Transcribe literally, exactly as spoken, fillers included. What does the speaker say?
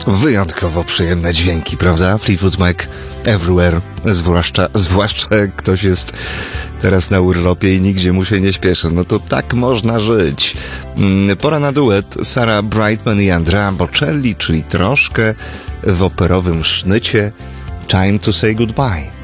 Wyjątkowo przyjemne dźwięki, prawda? Fleetwood Mac Everywhere, zwłaszcza, zwłaszcza jak ktoś jest teraz na urlopie i nigdzie mu się nie śpieszy. No to tak można żyć. Pora na duet Sarah Brightman i Andrea Bocelli, czyli troszkę w operowym sznycie Time to Say Goodbye.